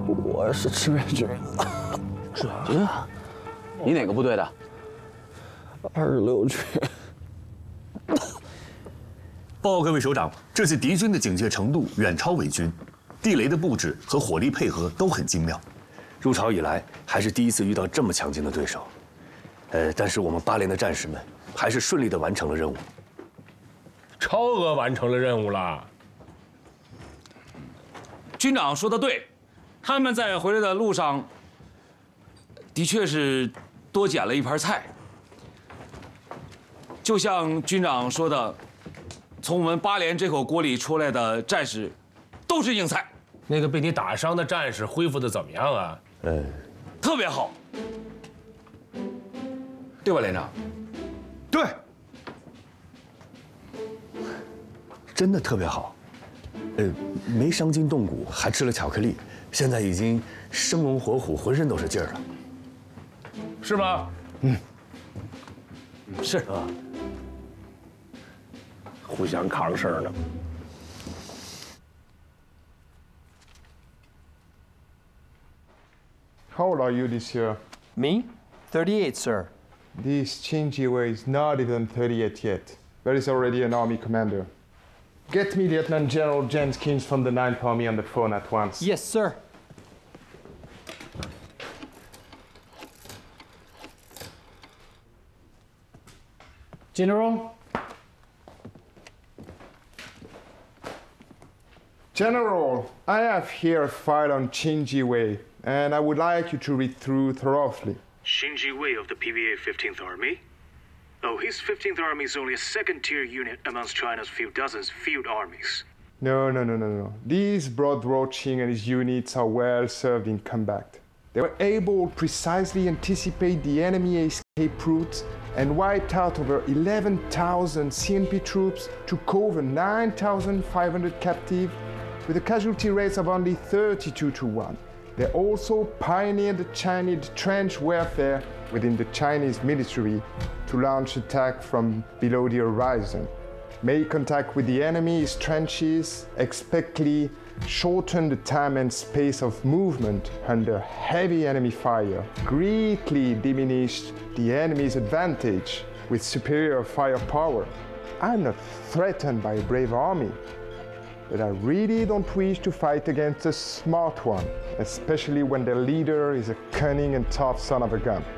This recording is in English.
我是志愿军。 你哪个部队的 ？26军。 报告各位首长，这次敌军的警戒程度远超伪军，地雷的布置和火力配合都很精妙。 入朝以来，还是第一次遇到这么强劲的对手。但是我们8连的战士们还是顺利地完成了任务。 超额完成了任务了。 军长说的对，他们在回来的路上，的确是多捡了一盘菜。就像军长说的，从我们8连这口锅里出来的战士，都是硬菜。 那个被你打伤的战士恢复的怎么样啊？ 特别好，对吧，连长？ 对，真的特别好。没伤筋动骨，还吃了巧克力，现在已经生龙活虎，浑身都是劲儿了， 是吧？ 是啊， 互相扛事儿呢。 How old are you this year? Me? 38, sir. This Qingjiwei is not even 38 yet, but he's already an army commander. Get me Lieutenant General James Keynes from the 9th Army on the phone at once. Yes, sir. General? General, I have here a file on Qingjiwei, and I would like you to read through thoroughly. Qingjiwei of the PVA 15th Army? Oh, his 15th Army is only a second-tier unit amongst China's few dozens field armies. No. These Broad Roaching and his units are well served in combat. They were able to precisely anticipate the enemy escape routes and wiped out over 11,000 CNP troops, took over 9,500 captive, with a casualty rate of only 32-1. They also pioneered the Chinese trench warfare within the Chinese military to launch attack from below the horizon, make contact with the enemy's trenches, expectedly shorten the time and space of movement under heavy enemy fire, greatly diminished the enemy's advantage with superior firepower. I'm not threatened by a brave army, but I really don't wish to fight against a smart one, especially when their leader is a cunning and tough son of a gun.